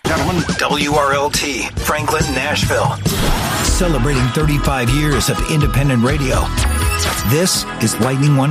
Gentlemen, WRLT, Franklin, Nashville. Celebrating 35 years of independent radio. This is Lightning 1.